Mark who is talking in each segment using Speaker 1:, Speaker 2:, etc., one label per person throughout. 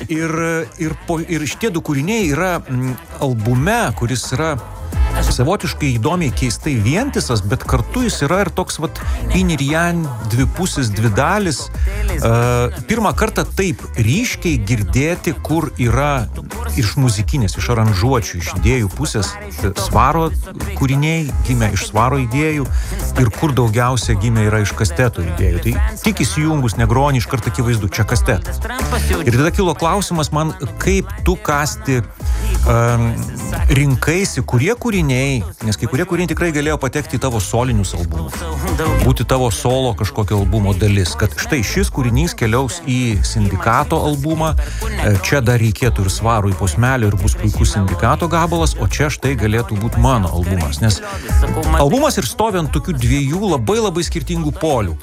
Speaker 1: Ir šitie du kūriniai yra albume, kuris yra savotiškai įdomiai keistai vientisas, bet kartu jis yra ir toks yin ir yang, dvipusis, dvidalis. Pirmą kartą taip ryškiai girdėti, kur yra iš muzikinės, iš aranžuočių, iš idėjų pusės svaro kūriniai gimė iš svaro idėjų ir kur daugiausia gimė yra iš kasteto idėjų. Tai tik įsijungus Negroni iš karto akivaizdu, čia kastetas. Ir tada kilo klausimas man, kaip tu Kasti rinkaisi, kurie kūriniai, nes kai kurie kūriniai tikrai galėjo patekti į tavo solinius albumus, būti tavo solo kažkokio albumo dalis, kad štai šis kūrinys keliaus į Sindikato albumą, čia dar reikėtų ir svarų į posmelį ir bus puikus Sindikato gabalas, o čia štai galėtų būti mano albumas, nes albumas ir stovi ant tokių dviejų labai skirtingų polių,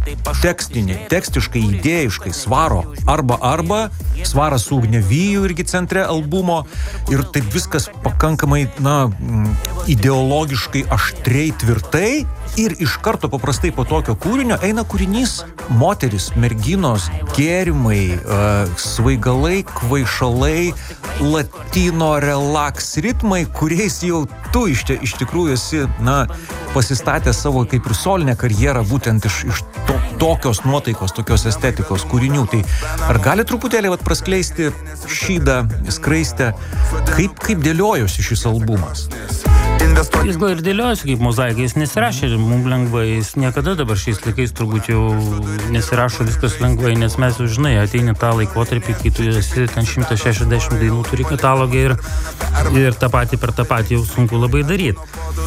Speaker 1: tekstiškai, idėjiškai, svaro arba, svaras su Ugniaviju irgi centre albumo ir taip viskas pakankamai, ideologiškai aštriai, tvirtai ir iš karto paprastai po tokio kūrinio eina kūrinys moteris, merginos, gėrimai, svaigalai, kvaišalai, latino relaks ritmai, kuriais jau tu iš tikrųjų esi, pasistatęs savo kaip ir solinę karjerą būtent iš tokios nuotaikos, tokios estetikos kūrinių. Tai ar gali truputėlį praskleisti šydą, skraistę, kaip dėliojosi šis albumas?
Speaker 2: Jis gal ir dėliojosi kaip mozaika, jis nesirašė mums lengvai, jis niekada dabar šiais laikais turbūt jau nesirašo viskas lengvai, nes mes jau žinai, ateini tą laikotarpį, kai tu esi ten 160 dainų turi katalogą ir tą patį per tą patį jau sunku labai daryti.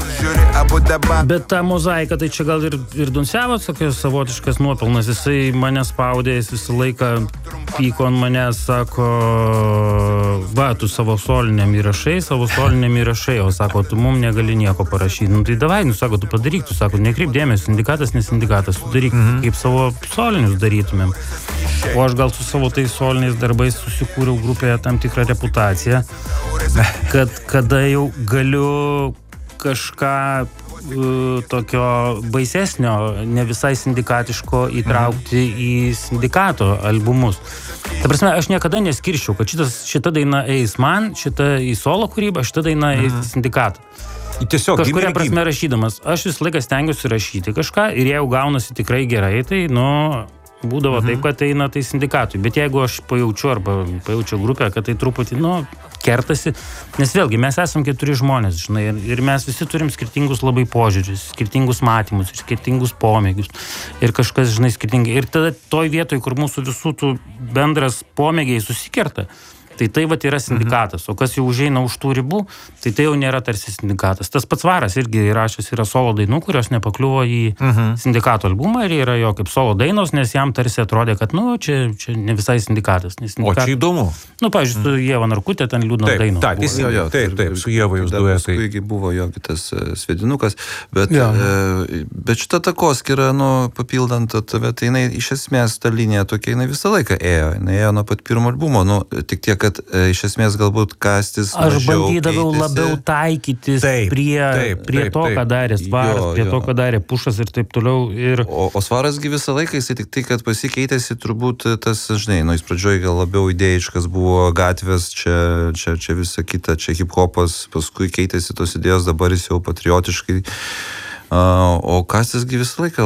Speaker 2: Bet ta mozaika, tai čia gal ir Dunsevas savotiškas nuopelnas, jisai mane spaudė, jis visą laiką pyko ant manęs, sako, tu savo soliniam įrašai, o sako, tu mum negali nieko parašyti. Tai davai, sako, tu padaryk, tu sako, nekreip dėmesio, sindikatas, nesindikatas, tu daryk, kaip savo solinius darytumėm. O aš gal su savo tais soliniais darbais susikūriau grupėje tam tikrą reputaciją, kad kada jau galiu kažką tokio baisesnio, ne visai sindikatiško įtraukti į Sindikato albumus. Ta prasme, aš niekada neskirščiau, kad šita daina eis man, šita į solo kūrybą, šita daina eis į Sindikatą.
Speaker 1: Tiesiog
Speaker 2: kažkuria prasme rašydamas. Aš visą laiką stengiuosi rašyti kažką ir jeigu gaunasi tikrai gerai, tai būdavo taip, kad eina tai Sindikatui. Bet jeigu aš pajaučiu grupę, kad tai truputį, kertasi, nes vėlgi mes esam 4 žmonės, žinai, ir mes visi turim skirtingus labai požiūrius, skirtingus matymus, skirtingus pomėgius ir kažkas, žinai, skirtingai. Ir tada toj vietoj, kur mūsų visų tų bendras pomėgiai susikerta, tai yra Sindikatas, o kas jau užeina už tų ribų, tai jau nėra tarsi Sindikatas. Tas pats Svaras irgi įrašęs yra solo dainų, kurios nepakliuvo į Sindikato albumą ir yra jo kaip solo dainos, nes jam tarsi atrodė, kad, čia ne visai Sindikatas.
Speaker 1: O čia įdomu.
Speaker 2: Pavyzdžiui, su Ieva Narkutė ten liūdnos dainos.
Speaker 1: Taip, su Ieva jūs duetai.
Speaker 3: Paskui buvo jo kitas Svedinukas, bet šita takoskyra, papildant tave, tai jinai iš esmės ta linija tokia, jinai visą laiką ėjo. Jinai ėjo nuo pat pirmo albumo, tik tiek, kad iš esmės galbūt Kastis
Speaker 2: aš bandydavau labiau taikytis prie to, ką darė Svaras, prie to, ką darė Pušas ir taip toliau.
Speaker 3: O Svarasgi visą laiką, jisai tik tai, kad pasikeitėsi turbūt tas, žinai, jis pradžioje gal labiau idėjiškas buvo, gatvės, čia visa kita, čia hip-hopas, paskui keitėsi tos idėjos, dabar jis jau patriotiškai. O Kastisgi visą laiką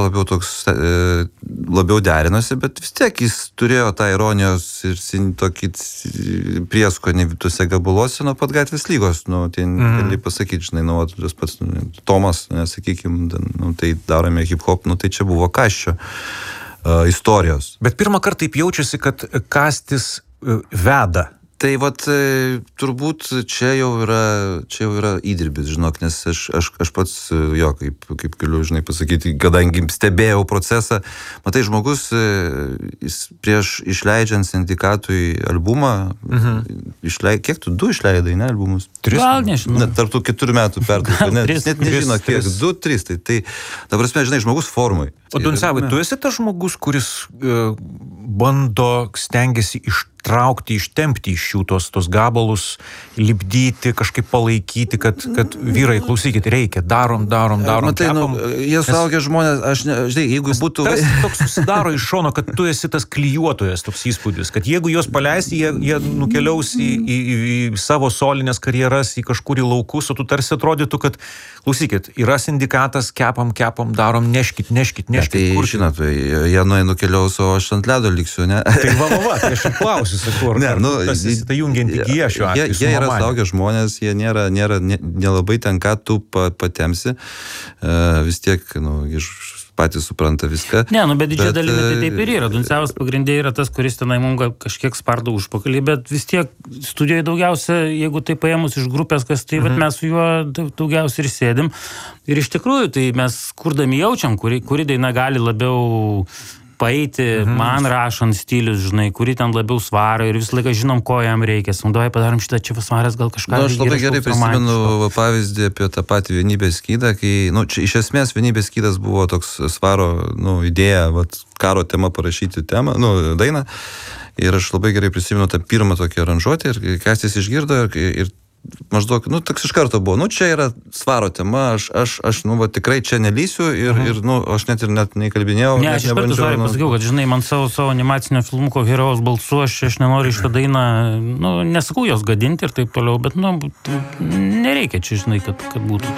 Speaker 3: labiau derinosi, bet vis tiek jis turėjo tą ironijos ir tokį prieskonį tuose gabaluose nuo pat Gatvės lygos. Gali pasakyti, žinai, tas pats Tomas, sakykim, tai darome hip-hop, tai čia buvo Kasčio istorijos.
Speaker 1: Bet pirmą kartą taip jaučiasi, kad Kastis veda.
Speaker 3: Tai turbūt čia jau yra įdirbis, žinok, nes aš pats kaip galiu, žinai, pasakyti, kadangi stebėjau procesą, matai, žmogus prieš išleidžiant Sindikatui albumą, kiek tu 2 išleidai, ne, albumus?
Speaker 2: 3. Gal nežinau.
Speaker 3: Tarp tų 4 metų pertrauką, net nežino kiek, 2, 3, tai ta prasme, žinai, žmogus formai.
Speaker 1: O Dunsevai, tu esi tas žmogus, kuris stengiasi traukti, ištempti iš jų tos gabalus, lipdyti, kažkaip palaikyti, kad vyrai, klausykit, reikia, darom,
Speaker 3: matai,
Speaker 1: kepam.
Speaker 3: Jie suaugę žmonės, žinai, jeigu būtų...
Speaker 1: Toks susidaro iš šono, kad tu esi tas klijuotojas, toks įspūdis, kad jeigu juos paleisi, jie nukeliaus į savo solinės karjeras, į kažkur į laukus, o tu tarsi atrodytų, kad, klausykit, yra sindikatas, kepam, darom, neškit.
Speaker 3: Tai, žinot, jie nukeliaus, o aš ant ledo liksiu, ne?
Speaker 1: Tai va, tai aš ir klausiu, sakau, ar tas esi ta jungianti gija šiuo atveju.
Speaker 3: Jie yra suaugę žmonės, jie nelabai ten ką tu patemsi, vis tiek, patys supranta viską.
Speaker 2: Ne, bet didžiąją dalimi tai taip ir yra. Dunsevas pagrindė yra tas, kuris tenai mums kažkiek spardo užpakalį, bet vis tiek studijoje daugiausia, jeigu tai paėmus iš grupės, kas tai, bet mes su juo daugiausia ir sėdim. Ir iš tikrųjų, tai mes kurdami jaučiam, kuri daina gali labiau paeiti, man rašant stilius, žinai, kuri ten labiau svaro ir visą laiką žinom, ko jam reikia. Sundovai padarom šitą, čia svaras gal kažką.
Speaker 3: Aš labai gerai prisimenu pavyzdį apie tą patį Vienybės skydą, kai, čia iš esmės Vienybės skydas buvo toks svaro, idėja, karo tema parašyti temą, dainą. Ir aš labai gerai prisimenu tą pirmą tokį aranžuotę ir Kastis išgirdo ir maždaug, toks iš karto buvo, čia yra svaro tema, aš tikrai čia nelysiu ir aš net neįkalbinėjau.
Speaker 2: Ne, aš iš karto svarį pasakiau, kad, žinai, man savo animacinio filmuko herojaus balsu, aš nenoriu šitą dainą, nesakau jos gadinti ir taip toliau, bet, nereikia čia, žinai, kad būtų.